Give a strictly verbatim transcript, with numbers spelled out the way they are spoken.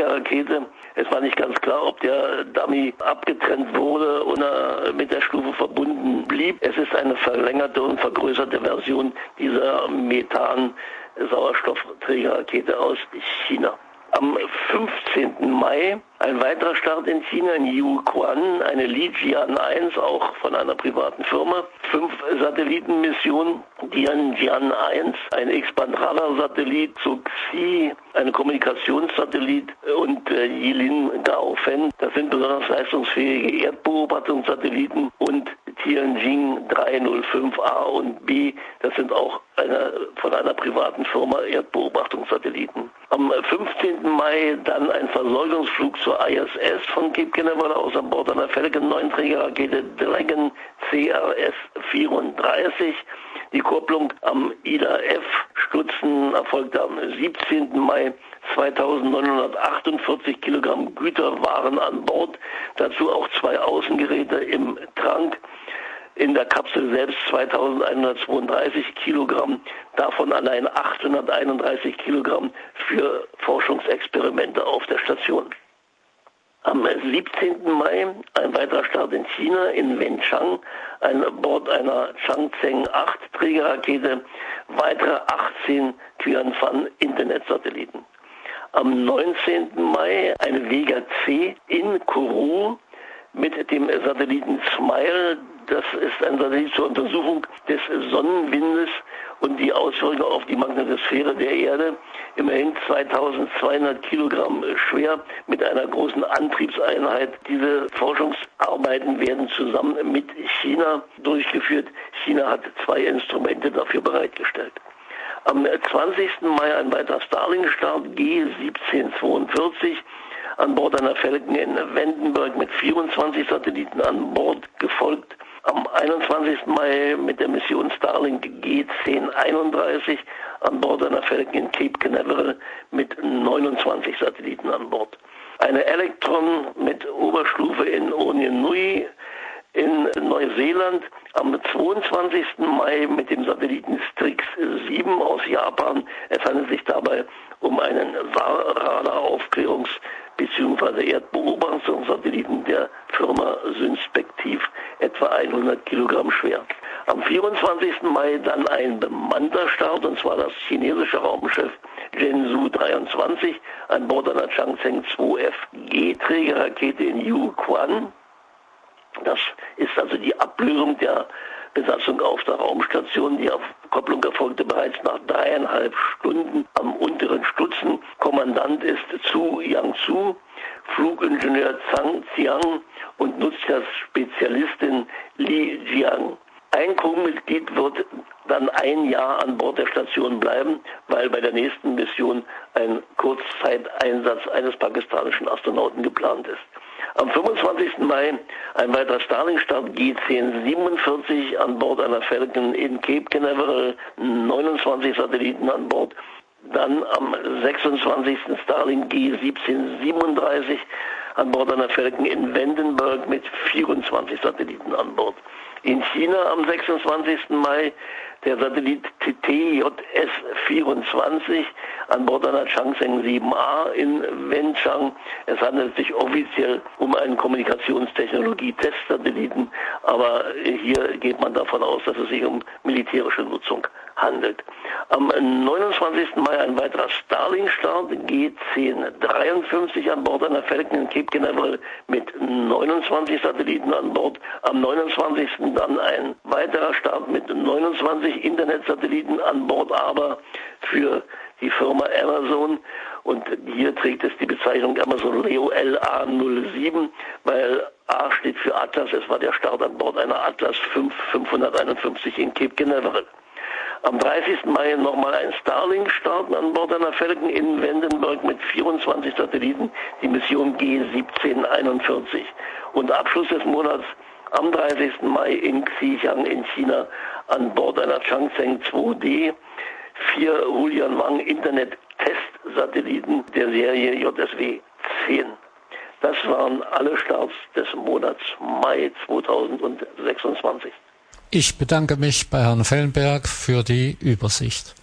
Trägerrakete. Es war nicht ganz klar, ob der Dummy abgetrennt wurde oder mit der Stufe verbunden blieb. Es ist eine verlängerte und vergrößerte Version dieser Methan-Sauerstoffträgerrakete aus China. Am fünfzehnten Mai ein weiterer Start in China in Yuquan, eine Li Jian eins, auch von einer privaten Firma. Fünf Satellitenmissionen, Tianjian eins, ein X-Band-Radar-Satellit, Zuxi, eine Kommunikationssatellit und äh, Yilin Gaofen. Das sind besonders leistungsfähige Erdbeobachtungssatelliten und Tianjin dreihundertfünf A und B, das sind auch eine, von einer privaten Firma Erdbeobachtungssatelliten. Am fünfzehnten Mai dann ein Versorgungsflug zur I S S von Cape Canaveral aus an Bord einer Falcon neun Trägerrakete Dragon C R S vierunddreißig. Die Kupplung am I D A F-Stutzen erfolgte am siebzehnten Mai. zweitausendneunhundertachtundvierzig Kilogramm Güterwaren an Bord, dazu auch zwei Außengeräte im Tank. In der Kapsel selbst zweitausendeinhundertzweiunddreißig Kilogramm, davon allein achthunderteinunddreißig Kilogramm für Forschungsexperimente auf der Station. Am siebzehnten Mai ein weiterer Start in China, in Wenchang, an Bord einer Changzheng acht Trägerrakete, weitere achtzehn Qianfan-Internetsatelliten. Am neunzehnten Mai eine Vega C in Kourou mit dem Satelliten SMILE. Das ist ein Satellit zur Untersuchung des Sonnenwindes und die Auswirkungen auf die Magnetosphäre der Erde. Immerhin zweitausendzweihundert Kilogramm schwer mit einer großen Antriebseinheit. Diese Forschungsarbeiten werden zusammen mit China durchgeführt. China hat zwei Instrumente dafür bereitgestellt. Am zwanzigsten Mai ein weiterer Starlink-Start, G siebzehnhundertzweiundvierzig, an Bord einer Falcon in Vandenberg mit vierundzwanzig Satelliten an Bord, gefolgt am einundzwanzigsten Mai mit der Mission Starlink G zehn einunddreißig an Bord einer Falcon in Cape Canaveral mit neunundzwanzig Satelliten an Bord. Eine Electron mit Oberstufe in Onionui in Neuseeland am zweiundzwanzigsten Mai mit dem Satelliten Strix sieben aus Japan. Es handelt sich dabei um einen S A R-Radar-Aufklärungs- bzw. Erdbeobachtungssatelliten der Firma Synspektiv, etwa hundert Kilogramm schwer. Am vierundzwanzigsten Mai dann ein bemannter Start, und zwar das chinesische Raumschiff Zhenzhou dreiundzwanzig an Bord einer Changzheng zwei F G-Trägerrakete in Yuquan. Das ist also die Ablösung der Besatzung auf der Raumstation. Die Kopplung erfolgte bereits nach dreieinhalb Stunden am unteren Stutzen. Kommandant ist Zhu Yangzu, Flugingenieur Zhang Xiang und Nutzerspezialistin Li Jiang. Ein Crewmitglied wird dann ein Jahr an Bord der Station bleiben, weil bei der nächsten Mission ein Kurzzeiteinsatz eines pakistanischen Astronauten geplant ist. Am fünfundzwanzigsten Mai ein weiterer Starlink-Start, G zehn siebenundvierzig an Bord einer Falcon in Cape Canaveral, neunundzwanzig Satelliten an Bord. Dann am sechsundzwanzigsten Starlink G siebzehnhundertsiebenunddreißig an Bord einer Falcon in Vandenberg mit vierundzwanzig Satelliten an Bord. In China am sechsundzwanzigsten Mai der Satellit T T J S vierundzwanzig an Bord einer Changzheng sieben A in Wenchang. Es handelt sich offiziell um einen Kommunikationstechnologie-Testsatelliten, aber hier geht man davon aus, dass es sich um militärische Nutzung handelt. Am neunundzwanzigsten Mai ein weiterer Starlink-Start, G zehn dreiundfünfzig an Bord einer Falcon in Cape Canaveral mit neunundzwanzig Satelliten an Bord. Am neunundzwanzigsten dann ein weiterer Start mit neunundzwanzig Internetsatelliten an Bord, aber für die Firma Amazon. Und hier trägt es die Bezeichnung Amazon Leo L A null sieben, weil A steht für Atlas. Es war der Start an Bord einer Atlas fünf fünfhunderteinundfünfzig in Cape Canaveral. Am dreißigsten Mai nochmal ein Starlink-Start an Bord einer Falcon in Vandenberg mit vierundzwanzig Satelliten, die Mission G siebzehnhunderteinundvierzig. Und Abschluss des Monats am dreißigsten Mai in Xichang in China an Bord einer Changzheng zwei D, vier Hulian-Wang Internet-Testsatelliten der Serie J S W zehn. Das waren alle Starts des Monats Mai zweitausendsechsundzwanzig. Ich bedanke mich bei Herrn Fellenberg für die Übersicht.